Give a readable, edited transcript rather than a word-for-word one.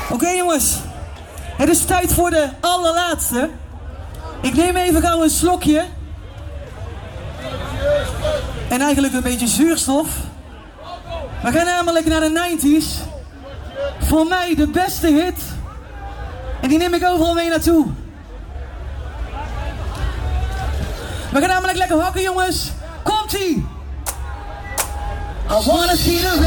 Oké, jongens, het is tijd voor de allerlaatste. Ik neem even gauw een slokje. En eigenlijk een beetje zuurstof. We gaan namelijk naar de 90's. Voor mij de beste hit. En die neem ik overal mee naartoe. We gaan namelijk lekker hakken, jongens. Komt-ie! I wanna see the